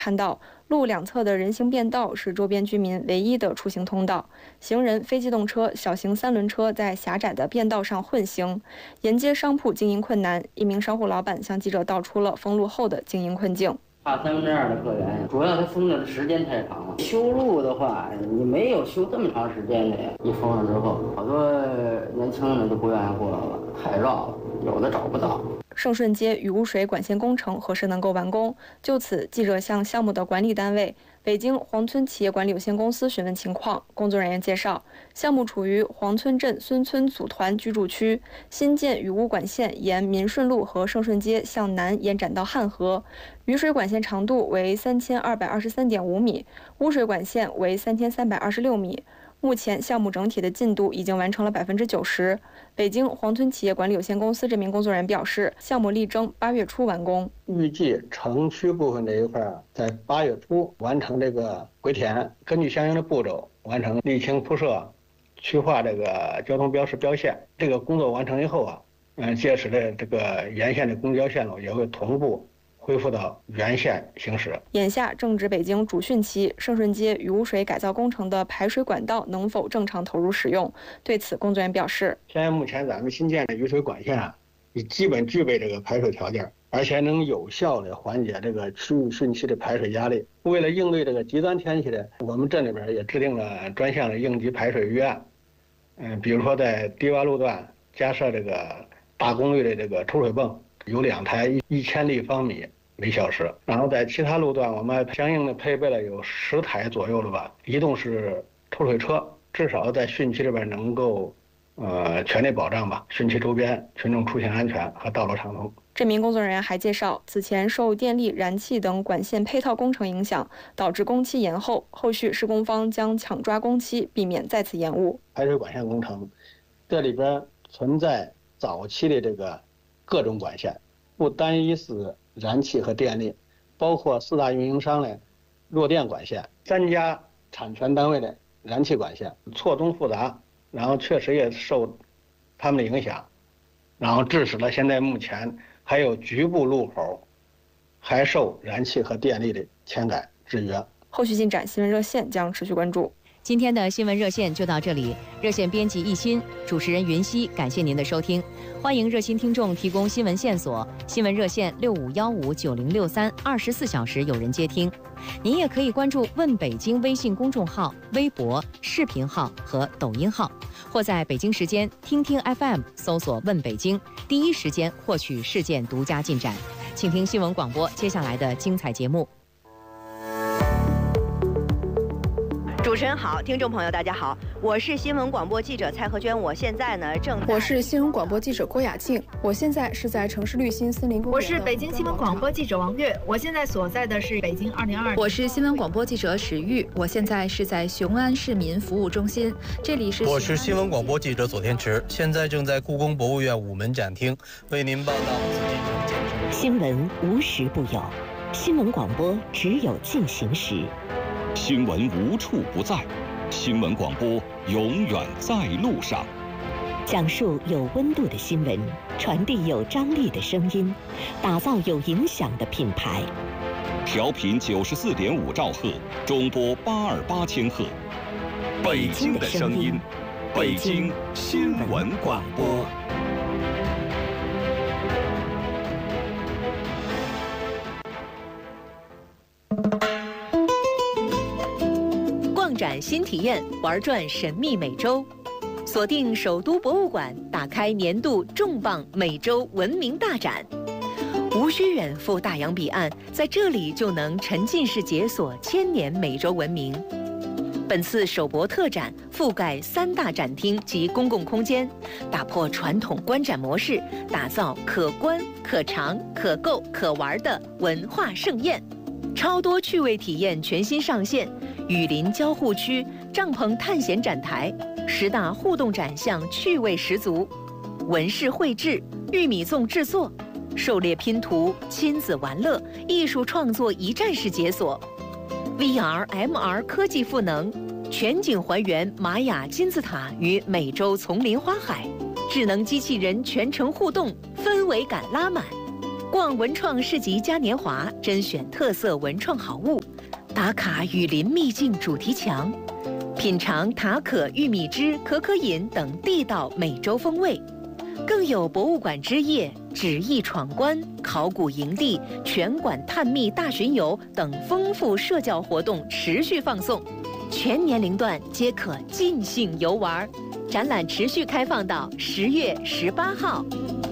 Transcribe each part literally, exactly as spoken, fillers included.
看到路两侧的人行便道是周边居民唯一的出行通道，行人、非机动车、小型三轮车在狭窄的便道上混行，沿街商铺经营困难。一名商户老板向记者道出了封路后的经营困境。 差三分之二的客源，主要它封的时间太长了。修路的话，你没有修这么长时间的呀。一封上之后，好多年轻人都不愿意过来了，太绕了，有的找不到。 盛顺街雨污水管线工程何时能够完工？就此，记者向项目的管理单位北京黄村企业管理有限公司询问情况。工作人员介绍，项目处于黄村镇孙村组团居住区，新建雨污管线沿民顺路和盛顺街向南延展到汉河，雨水管线长度为三千二百二十三点五米，污水管线为三千三百二十六米。目前项目整体的进度已经完成了百分之九十。北京黄村企业管理有限公司这名工作人员表示，项目力争八月初完工， 预计城区部分这一块在八月初完成这个回填，根据相应的步骤完成沥青铺设、区划这个交通标识标线。这个工作完成以后啊，嗯，届时的这个沿线的公交线路也会同步恢复到原线行驶。 眼下正值北京主汛期，盛顺街雨污水改造工程的排水管道能否正常投入使用？对此，工作人员表示， 现在目前咱们新建的雨水管线啊，已基本具备这个排水条件，而且能有效的缓解这个区域汛期的排水压力。为了应对这个极端天气的，我们镇里边也制定了专项的应急排水预案。嗯，比如说在低洼路段加设这个大功率的这个抽水泵，有两台一千立方米每小时，然后在其他路段我们相应的配备了有十台左右的吧移动式抽水车，至少在汛期这边能够呃全力保障吧汛期周边群众出行安全和道路畅通。 这名工作人员还介绍，此前受电力、燃气等管线配套工程影响，导致工期延后，后续施工方将抢抓工期，避免再次延误。 排水管线工程这里边存在早期的这个各种管线，不单一是燃气和电力，包括四大运营商的弱电管线，三家产权单位的燃气管线，错综复杂，然后确实也受他们的影响，然后致使了现在目前还有局部路口还受燃气和电力的牵改制约。 后续进展，新闻热线将持续关注。 今天的新闻热线就到这里，热线编辑一心，主持人云熙，感谢您的收听。欢迎热心听众提供新闻线索，新闻热线六五幺五九零六三，二十四小时有人接听。您也可以关注问北京微信公众号、微博、视频号和抖音号，或在北京时间听听 F M 搜索问北京，第一时间获取事件独家进展。请听新闻广播接下来的精彩节目。 主持人好，听众朋友大家好，我是新闻广播记者蔡和娟，我现在呢正我是新闻广播记者郭雅静，我现在是在城市绿心森林公园。 我是北京新闻广播记者王悦，我现在所在的是北京二零二。 我是新闻广播记者史玉，我现在是在雄安市民服务中心，这里是。 我是新闻广播记者左天池，现在正在故宫博物院午门展厅为您报道紫禁城建成。 新闻无时不有，新闻广播只有进行时。 新闻无处不在，新闻广播永远在路上。 讲述有温度的新闻，传递有张力的声音，打造有影响的品牌。 调频九十四点五兆赫，中波八二八千赫。北京的声音，北京新闻广播。 展新体验，玩转神秘美洲，锁定首都博物馆，打开年度重磅美洲文明大展。无需远赴大洋彼岸，在这里就能沉浸式解锁千年美洲文明。本次首博特展覆盖三大展厅及公共空间，打破传统观展模式，打造可观、可尝、可购、可玩的文化盛宴。超多趣味体验全新上线。雨林交互区、帐篷探险展台、十大互动展项趣味十足，纹饰绘制、玉米粽制作、狩猎拼图、亲子玩乐、艺术创作一站式解锁 ，V R、M R 科技赋能，全景还原玛雅金字塔与美洲丛林花海，智能机器人全程互动，氛围感拉满。 逛文创市集嘉年华，甄选特色文创好物，打卡雨林秘境主题墙，品尝塔可玉米汁、可可饮等地道美洲风味。更有博物馆之夜、纸艺闯关、考古营地、全馆探秘大巡游等丰富社交活动持续放送，全年龄段皆可尽兴游玩。展览持续开放到十月十八号。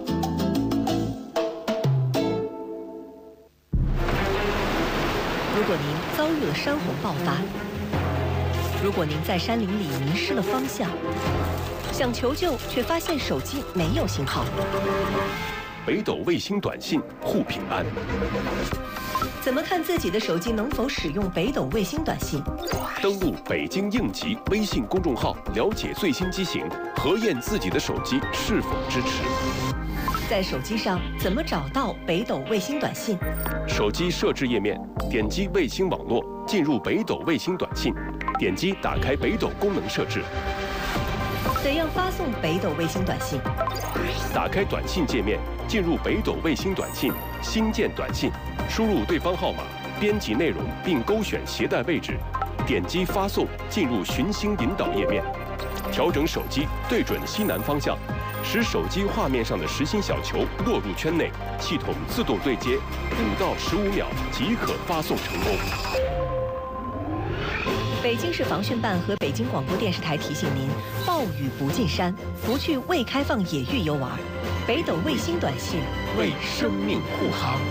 如果您遭遇了山洪爆发，如果您在山林里迷失了方向，想求救却发现手机没有信号， 北斗卫星短信护平安。 怎么看自己的手机能否使用北斗卫星短信？ 登录北京应急微信公众号，了解最新机型，核验自己的手机是否支持。 在手机上怎么找到北斗卫星短信？ 手机设置页面，点击卫星网络，进入北斗卫星短信，点击打开北斗功能设置。 怎样发送北斗卫星短信？ 打开短信界面，进入北斗卫星短信，新建短信，输入对方号码，编辑内容并勾选携带位置，点击发送，进入寻星引导页面，调整手机对准西南方向，使手机画面上的实心小球落入圈内，系统自动对接，五到十五秒即可发送成功。 北京市防汛办和北京广播电视台提醒您：暴雨不进山，不去未开放野域游玩。北斗卫星短信为生命护航。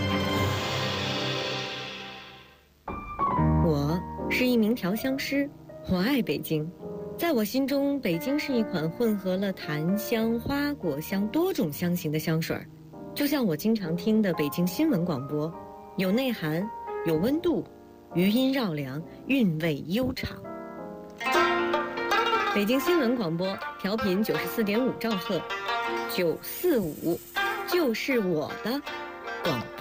我是一名调香师，我爱北京。在我心中，北京是一款混合了檀香、花果香多种香型的香水，就像我经常听的北京新闻广播，有内涵，有温度。余音绕梁，韵味悠长。北京新闻广播调频九十四点五兆赫，九四五就是我的广播。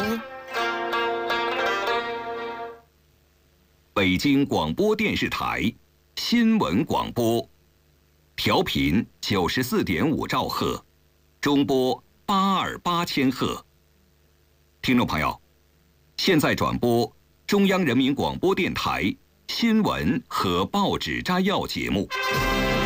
北京广播电视台新闻广播，调频九十四点五兆赫，中波八二八千赫。听众朋友，现在转播中央人民广播电台新闻和报纸摘要节目。